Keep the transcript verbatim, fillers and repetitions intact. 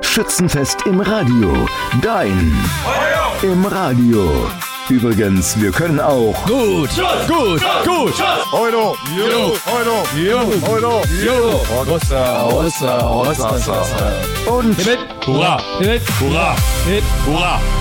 Schützenfest im Radio. Dein im Radio. Übrigens, wir können auch gut, gut, gut. Euro, Jo, Euro, jo, Euro, jo. Rossa, Rossa, Rossa. und Hip, hip, hurra, hip, hurra, hip, hurra.